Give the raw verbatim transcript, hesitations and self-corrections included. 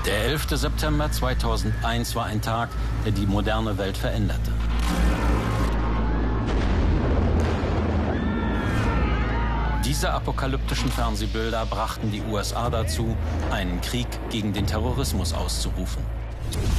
Der elfte September zweitausendeins war ein Tag, der die moderne Welt veränderte. Diese apokalyptischen Fernsehbilder brachten die U S A dazu, einen Krieg gegen den Terrorismus auszurufen.